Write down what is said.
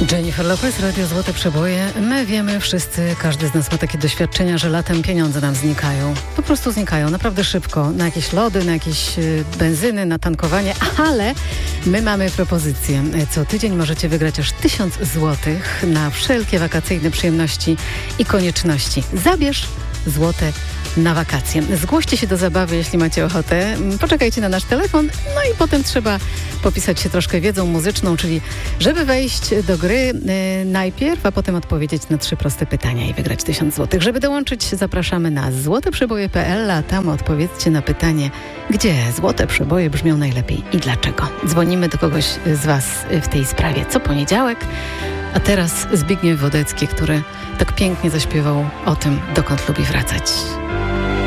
Jennifer Lopez, Radio Złote Przeboje. My wiemy wszyscy, każdy z nas ma takie doświadczenia, że latem pieniądze nam znikają. Po prostu znikają, naprawdę szybko. Na jakieś lody, na jakieś benzyny, na tankowanie, ale my mamy propozycję. Co tydzień możecie wygrać aż 1000 złotych na wszelkie wakacyjne przyjemności i konieczności. Zabierz złote na wakacje. Zgłoście się do zabawy, jeśli macie ochotę. Poczekajcie na nasz telefon, no i potem trzeba popisać się troszkę wiedzą muzyczną, czyli żeby wejść do gry najpierw, a potem odpowiedzieć na 3 proste pytania i wygrać 1000 złotych. Żeby dołączyć, zapraszamy na złoteprzeboje.pl, a tam odpowiedzcie na pytanie, gdzie złote przeboje brzmią najlepiej i dlaczego. Dzwonimy do kogoś z Was w tej sprawie co poniedziałek, a teraz Zbigniew Wodecki, który tak pięknie zaśpiewał o tym, dokąd lubi wracać.